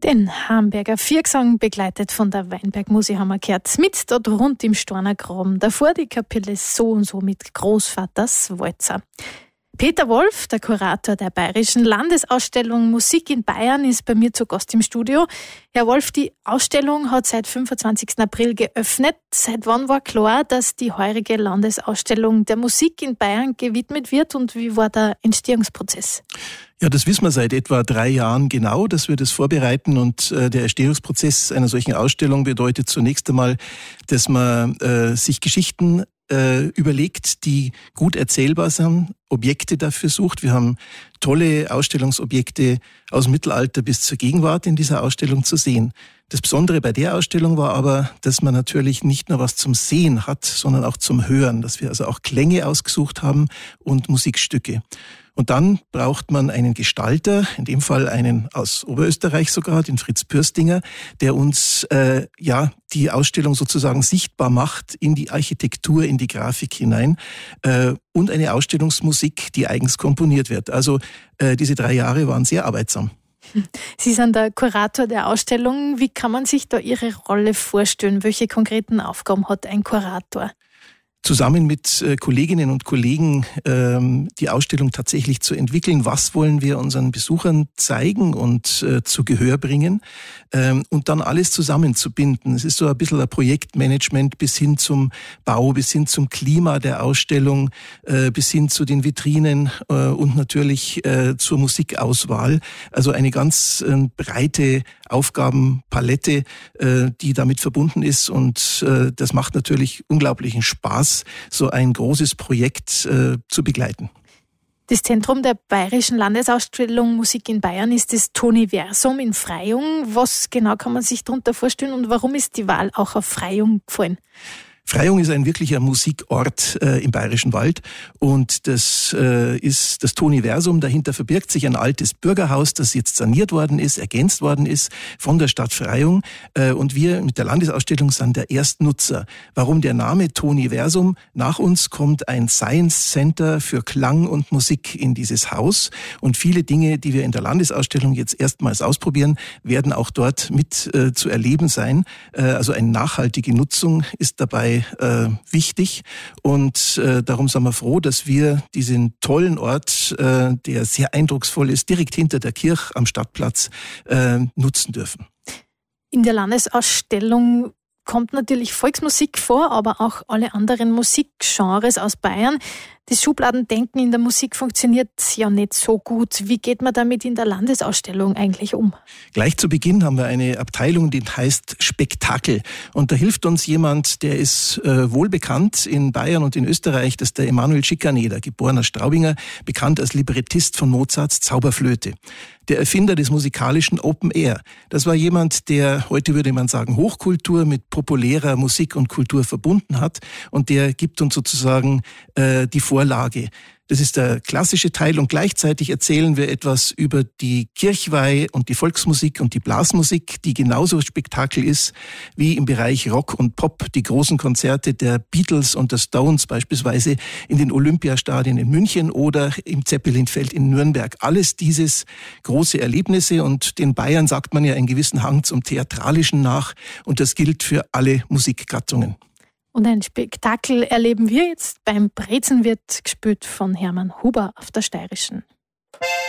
Den Hamburger Viergesang, begleitet von der Weinberg-Musi, haben wir gehört. Mit dort rund im Storner Graben. Davor die Kapelle So und So mit Großvaters Walzer. Peter Wolf, der Kurator der Bayerischen Landesausstellung Musik in Bayern, ist bei mir zu Gast im Studio. Herr Wolf, die Ausstellung hat seit 25. April geöffnet. Seit wann war klar, dass die heurige Landesausstellung der Musik in Bayern gewidmet wird, und wie war der Entstehungsprozess? Ja, das wissen wir seit etwa 3 Jahren genau, dass wir das vorbereiten, und der Entstehungsprozess einer solchen Ausstellung bedeutet zunächst einmal, dass man sich Geschichten überlegt, die gut erzählbar sind, Objekte dafür sucht. Wir haben tolle Ausstellungsobjekte aus dem Mittelalter bis zur Gegenwart in dieser Ausstellung zu sehen. Das Besondere bei der Ausstellung war aber, dass man natürlich nicht nur was zum Sehen hat, sondern auch zum Hören, dass wir also auch Klänge ausgesucht haben und Musikstücke. Und dann braucht man einen Gestalter, in dem Fall einen aus Oberösterreich sogar, den Fritz Pürstinger, der uns die Ausstellung sozusagen sichtbar macht in die Architektur, in die Grafik hinein, und eine Ausstellungsmusik, die eigens komponiert wird. Also diese 3 Jahre waren sehr arbeitsam. Sie sind der Kurator der Ausstellung. Wie kann man sich da Ihre Rolle vorstellen? Welche konkreten Aufgaben hat ein Kurator? Zusammen mit Kolleginnen und Kollegen die Ausstellung tatsächlich zu entwickeln. Was wollen wir unseren Besuchern zeigen und zu Gehör bringen? Und dann alles zusammenzubinden. Es ist so ein bisschen ein Projektmanagement bis hin zum Bau, bis hin zum Klima der Ausstellung, bis hin zu den Vitrinen und natürlich zur Musikauswahl. Also eine ganz breite Aufgabenpalette, die damit verbunden ist, und das macht natürlich unglaublichen Spaß, so ein großes Projekt zu begleiten. Das Zentrum der Bayerischen Landesausstellung Musik in Bayern ist das Toniversum in Freyung. Was genau kann man sich darunter vorstellen, und warum ist die Wahl auch auf Freyung gefallen? Freyung ist ein wirklicher Musikort im Bayerischen Wald, und das ist das Toniversum. Dahinter verbirgt sich ein altes Bürgerhaus, das jetzt saniert worden ist, ergänzt worden ist von der Stadt Freyung, und wir mit der Landesausstellung sind der Erstnutzer. Warum der Name Toniversum? Nach uns kommt ein Science Center für Klang und Musik in dieses Haus, und viele Dinge, die wir in der Landesausstellung jetzt erstmals ausprobieren, werden auch dort mit zu erleben sein. Also eine nachhaltige Nutzung ist dabei wichtig, und darum sind wir froh, dass wir diesen tollen Ort, der sehr eindrucksvoll ist, direkt hinter der Kirche am Stadtplatz nutzen dürfen. In der Landesausstellung kommt natürlich Volksmusik vor, aber auch alle anderen Musikgenres aus Bayern. Das Schubladendenken in der Musik funktioniert ja nicht so gut. Wie geht man damit in der Landesausstellung eigentlich um? Gleich zu Beginn haben wir eine Abteilung, die heißt Spektakel. Und da hilft uns jemand, der ist wohlbekannt in Bayern und in Österreich. Das ist der Emanuel Schikaneder, geborener Straubinger, bekannt als Librettist von Mozarts Zauberflöte. Der Erfinder des musikalischen Open Air. Das war jemand, der, heute würde man sagen, Hochkultur mit populärer Musik und Kultur verbunden hat, und der gibt uns sozusagen die Vorlage. Das ist der klassische Teil, und gleichzeitig erzählen wir etwas über die Kirchweih und die Volksmusik und die Blasmusik, die genauso Spektakel ist wie im Bereich Rock und Pop, die großen Konzerte der Beatles und der Stones beispielsweise in den Olympiastadien in München oder im Zeppelinfeld in Nürnberg. Alles dieses große Erlebnisse, und den Bayern sagt man ja einen gewissen Hang zum Theatralischen nach, und das gilt für alle Musikgattungen. Und ein Spektakel erleben wir jetzt. Beim Brezen wird gespielt von Hermann Huber auf der Steirischen.